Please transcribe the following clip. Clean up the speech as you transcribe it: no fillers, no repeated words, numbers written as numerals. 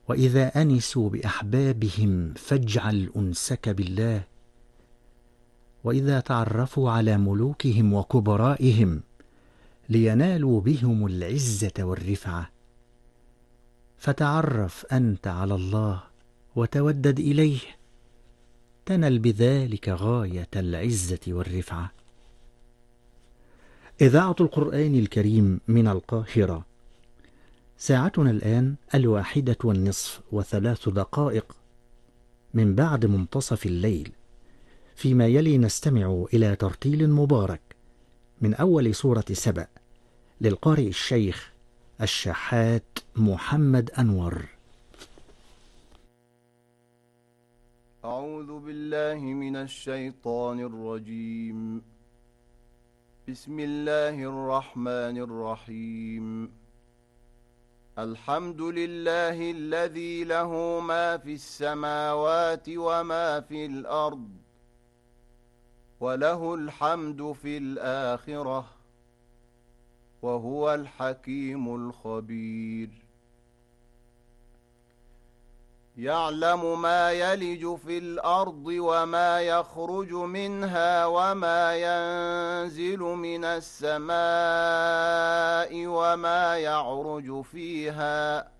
وإذا أنسوا بأحبابهم فاجعل أنسك بالله، وإذا تعرفوا على ملوكهم وكبرائهم لينالوا بهم العزة والرفعة، فتعرف أنت على الله وتودد إليه، تنل بذلك غاية العزة والرفعة. إذاعة القرآن الكريم من القاهرة. ساعتنا الآن 1:03 من بعد منتصف الليل. فيما يلي نستمع إلى ترتيل مبارك من أول سورة سبأ للقارئ الشيخ الشحات محمد أنور. أعوذ بالله من الشيطان الرجيم. بسم الله الرحمن الرحيم. الحمد لله الذي له ما في السماوات وما في الأرض، وله الحمد في الآخرة، وهو الحكيم الخبير. يعلم ما يلج في الأرض وما يخرج منها وما ينزل من السماء وما يعرج فيها،